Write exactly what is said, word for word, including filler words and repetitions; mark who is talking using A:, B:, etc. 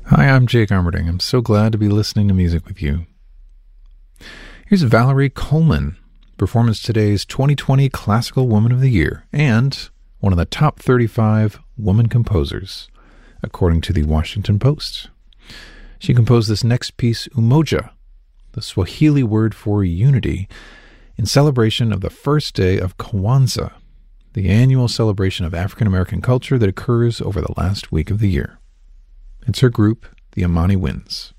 A: Hi, I'm Jake Armerding. I'm so glad to be listening to music with you. Here's Valerie Coleman, performance today's twenty twenty Classical Woman of the Year and one of the top thirty-five woman composers, according to the Washington Post. She composed this next piece, Umoja, the Swahili word for unity, in celebration of the first day of Kwanzaa, the annual celebration of African American culture that occurs over the last week of the year. It's her group, the Amani Winds.